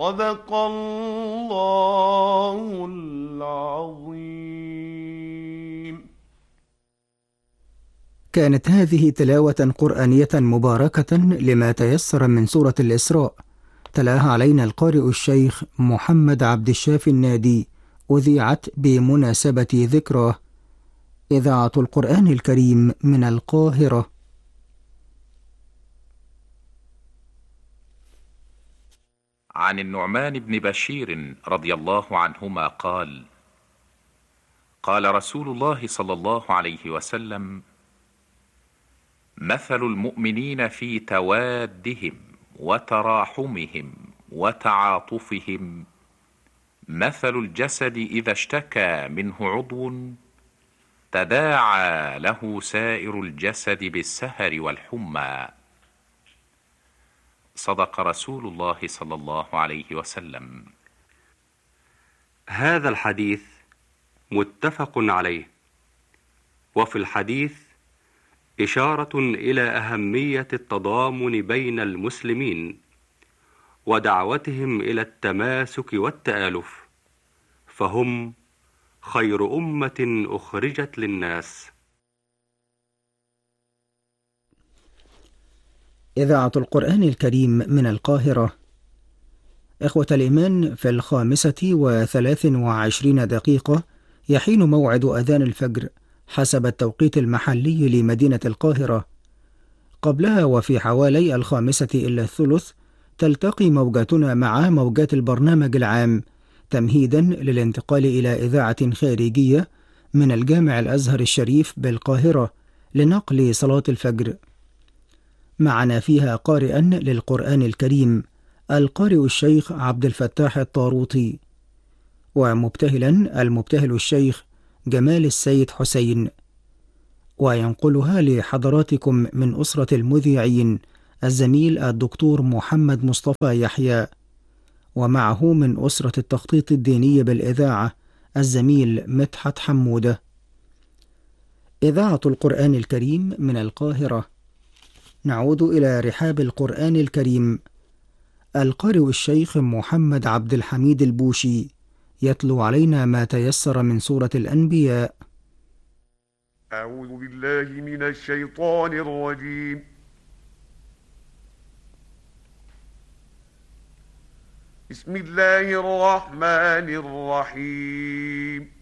صدق الله العظيم. كانت هذه تلاوة قرآنية مباركة لما تيسر من سورة الإسراء، تلاها علينا القارئ الشيخ محمد عبد الشافي النادي، أذيعت بمناسبة ذكراه. إذاعة القرآن الكريم من القاهرة. عن النعمان بن بشير رضي الله عنهما قال: قال رسول الله صلى الله عليه وسلم: مثل المؤمنين في توادهم وتراحمهم وتعاطفهم مثل الجسد إذا اشتكى منه عضو تداعى له سائر الجسد بالسهر والحمى. صدق رسول الله صلى الله عليه وسلم. هذا الحديث متفق عليه، وفي الحديث إشارة إلى أهمية التضامن بين المسلمين ودعوتهم إلى التماسك والتآلف، فهم خير أمة أخرجت للناس. إذاعة القرآن الكريم من القاهرة. إخوة الإيمان، في 5:23 يحين موعد أذان الفجر حسب التوقيت المحلي لمدينة القاهرة. قبلها وفي حوالي 5:05 تلتقي موجاتنا مع موجات البرنامج العام، تمهيدا للانتقال إلى إذاعة خارجية من الجامع الأزهر الشريف بالقاهرة لنقل صلاة الفجر. معنا فيها قارئا للقرآن الكريم القارئ الشيخ عبد الفتاح الطاروطي، ومبتهلا المبتهل الشيخ جمال السيد حسين، وينقلها لحضراتكم من أسرة المذيعين الزميل الدكتور محمد مصطفى يحيى، ومعه من أسرة التخطيط الديني بالإذاعة الزميل مدحت حمودة. إذاعة القرآن الكريم من القاهرة. نعود إلى رحاب القرآن الكريم. القارئ الشيخ محمد عبد الحميد البوشي يتلو علينا ما تيسر من سورة الأنبياء. أعوذ بالله من الشيطان الرجيم. بسم الله الرحمن الرحيم.